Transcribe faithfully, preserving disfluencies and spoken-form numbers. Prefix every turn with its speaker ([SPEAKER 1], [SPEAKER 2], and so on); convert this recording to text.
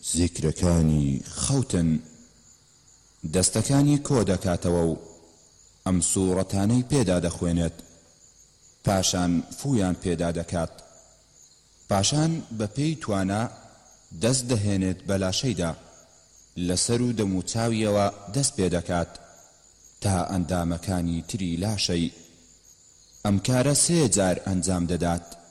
[SPEAKER 1] زیکرەکانی خەوتن دەستەکانی کۆ دەکاتەوە و ئەم سوورەتانەی پێدا دەخوێنێت پاشان فویان پێدا دەکات پاشان بە پێی توانا دەست دەهێنێت بە لاشەیدا لەسەر و دەم و چاویەوە دەست پێ دەکات تا ئەندامەکانی تری لاشەی ئەم کارە سێ جار ئەنجام دەدات